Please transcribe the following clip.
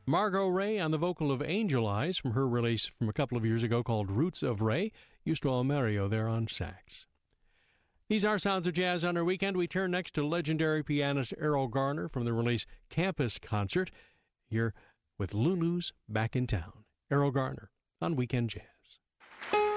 Margot Ray on the vocal of Angel Eyes from her release from a couple of years ago called Roots of Ray. Justo Mario there on sax. These are Sounds of Jazz on our weekend. We turn next to legendary pianist Errol Garner from the release Campus Concert, here with Lulu's Back in Town. Errol Garner on Weekend Jazz.